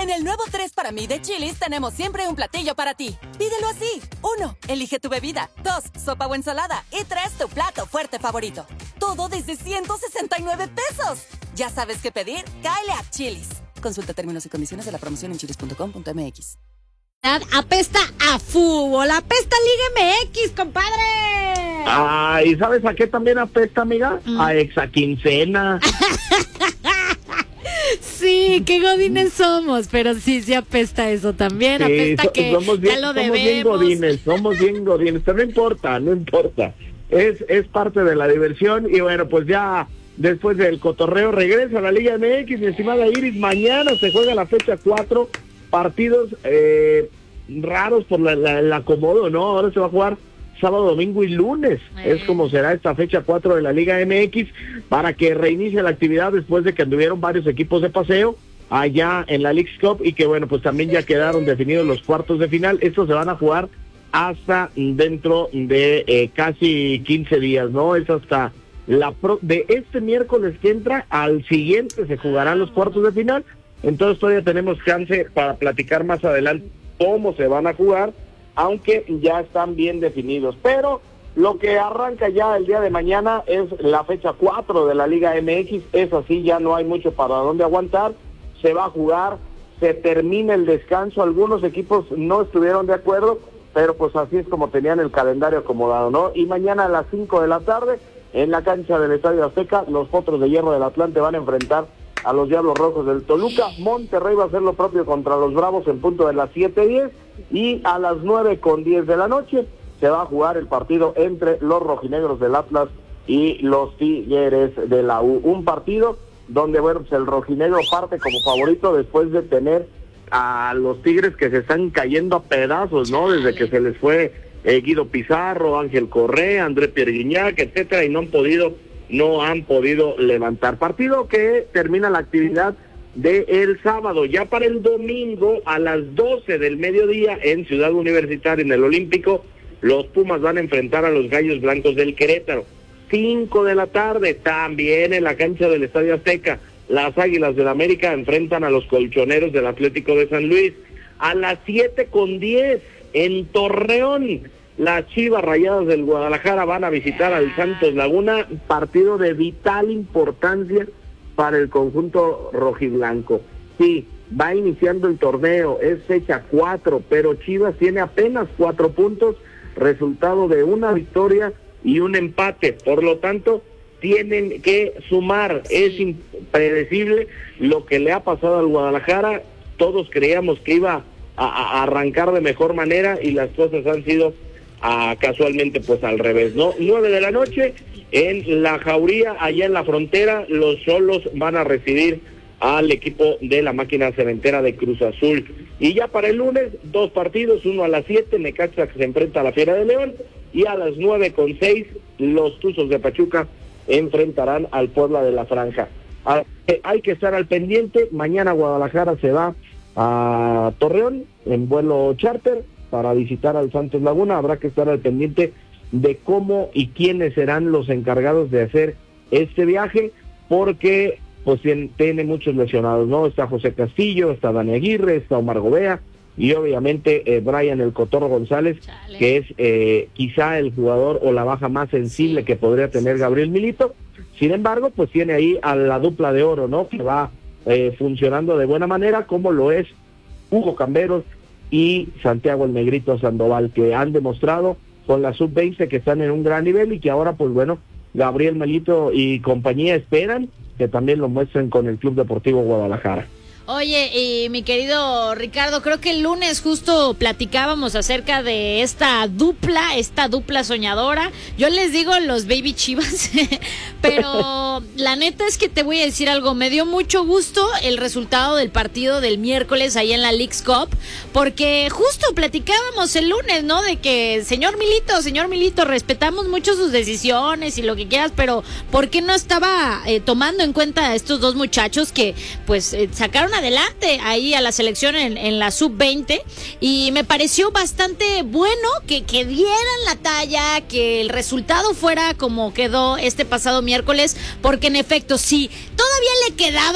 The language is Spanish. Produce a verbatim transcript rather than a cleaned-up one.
En el nuevo tres para mí de Chili's tenemos siempre un platillo para ti. Pídelo así. Uno, elige tu bebida. Dos, sopa o ensalada. Y tres, tu plato fuerte favorito. Todo desde ciento sesenta y nueve pesos. ¿Ya sabes qué pedir? Cáele a Chili's. Consulta términos y condiciones de la promoción en chilis punto com punto m x. Apesta a fútbol, apesta Liga M X, compadre. Ah, ¿y sabes a qué también apesta, amiga? Mm. A Exacincena. Sí, qué godines somos, pero sí, sí apesta eso también, sí, apesta so, que somos bien, ya lo somos debemos. Bien godines, somos bien godines, pero no importa, no importa. Es, es parte de la diversión y bueno, pues ya después del cotorreo regresa a la Liga M X, mi estimada Iris. Mañana se juega la fecha cuatro, partidos eh, raros por la, la, el acomodo, ¿no? Ahora se va a jugar sábado, domingo y lunes. Eh. Es como será esta fecha cuatro de la Liga M X para que reinicie la actividad después de que anduvieron varios equipos de paseo allá en la Leagues Cup y que bueno, pues también ya quedaron definidos los cuartos de final. Estos se van a jugar hasta dentro de eh, casi quince días, ¿no? Es hasta la pro de este miércoles que entra al siguiente se jugarán los cuartos de final. Entonces todavía tenemos chance para platicar más adelante cómo se van a jugar, aunque ya están bien definidos. Pero lo que arranca ya el día de mañana es la fecha cuatro de la Liga M X. Es así, ya no hay mucho para dónde aguantar. Se va a jugar, se termina el descanso. Algunos equipos no estuvieron de acuerdo, pero pues así es como tenían el calendario acomodado, ¿no? Y mañana a las cinco de la tarde, en la cancha del Estadio Azteca, los Potros de Hierro del Atlante van a enfrentar a los Diablos Rojos del Toluca. Monterrey va a hacer lo propio contra los Bravos en punto de las siete diez y a las nueve con diez de la noche se va a jugar el partido entre los rojinegros del Atlas y los Tigres de la U. Un partido donde, bueno, pues el rojinegro parte como favorito después de tener a los Tigres que se están cayendo a pedazos, ¿no? Desde que se les fue eh, Guido Pizarro, Ángel Correa, André Pierre Guignac, etcétera, y no han podido no han podido levantar. Partido que termina la actividad de el sábado. Ya para el domingo a las doce del mediodía en Ciudad Universitaria, en el Olímpico, los Pumas van a enfrentar a los Gallos Blancos del Querétaro. cinco de la tarde, también en la cancha del Estadio Azteca, las Águilas del América enfrentan a los Colchoneros del Atlético de San Luis. A las siete con diez en Torreón, las Chivas Rayadas del Guadalajara van a visitar al Santos Laguna, partido de vital importancia para el conjunto rojiblanco. Sí, va iniciando el torneo, es fecha cuatro, pero Chivas tiene apenas cuatro puntos, resultado de una victoria y un empate, por lo tanto tienen que sumar. Es impredecible lo que le ha pasado al Guadalajara. Todos creíamos que iba a, a arrancar de mejor manera y las cosas han sido a, casualmente pues al revés, ¿no? Nueve de la noche en la Jauría, allá en la frontera, los Xolos van a recibir al equipo de la Máquina Cementera de Cruz Azul. Y ya para el lunes, dos partidos, uno a las siete, Necaxa que se enfrenta a la Fiera de León, y a las nueve con seis, los Tuzos de Pachuca enfrentarán al Puebla de la Franja. Hay que estar al pendiente. Mañana Guadalajara se va a Torreón en vuelo charter para visitar al Santos Laguna. Habrá que estar al pendiente de cómo y quiénes serán los encargados de hacer este viaje, porque pues tiene, tiene muchos lesionados, ¿no? Está José Castillo, está Dani Aguirre, está Omar Gobea y obviamente eh, Brian El Cotorro González, Chale. que es eh, quizá el jugador o la baja más sensible que podría tener Gabriel Milito. Sin embargo, pues tiene ahí a la dupla de oro, ¿no? Que va eh, funcionando de buena manera, como lo es Hugo Camberos y Santiago el Negrito Sandoval, que han demostrado con la sub veinte que están en un gran nivel y que ahora, pues bueno, Gabriel Milito y compañía esperan que también lo muestren con el Club Deportivo Guadalajara. Oye, y mi querido Ricardo, creo que el lunes justo platicábamos acerca de esta dupla, esta dupla soñadora. Yo les digo los baby Chivas, pero la neta es que te voy a decir algo. Me dio mucho gusto el resultado del partido del miércoles ahí en la Leagues Cup, porque justo platicábamos el lunes, ¿no? De que, señor Milito, señor Milito, respetamos mucho sus decisiones y lo que quieras, pero ¿por qué no estaba eh, tomando en cuenta a estos dos muchachos que, pues, eh, sacaron adelante ahí a la selección en, en la sub veinte? Y me pareció bastante bueno que, que dieran la talla, que el resultado fuera como quedó este pasado miércoles, porque en efecto sí, todavía le quedaba